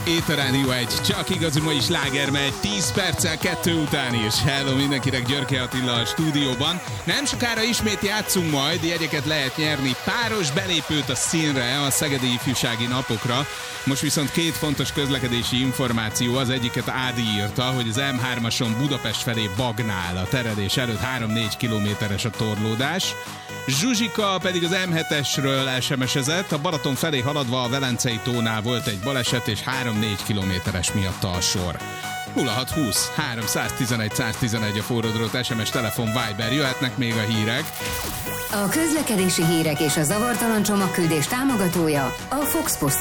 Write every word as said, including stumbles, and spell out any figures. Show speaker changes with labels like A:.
A: Itt a Rádió egy, csak igazi mai sláger megy, tíz perccel kettő után is. Hello mindenkinek, Györke Attila a stúdióban. Nem sokára ismét játszunk majd, jegyeket lehet nyerni, páros belépőt a színre, a Szegedi Ifjúsági Napokra. Most viszont két fontos közlekedési információ, az egyiket Ádi írta, hogy az M hármason Budapest felé bagnál, a terelés előtt három-négy kilométeres a torlódás. Zsuzsika pedig az M hetesről es em es-ezett, a Balaton felé haladva a Velencei tónál volt egy baleset, és három-négy kilométeres miatta a sor. nulla hat húsz háromszáztizenegy száztizenegy a forradrót, es em es, telefon, Viber, jöhetnek még a hírek.
B: A közlekedési hírek és a zavartalan csomagküldés támogatója a Fox Post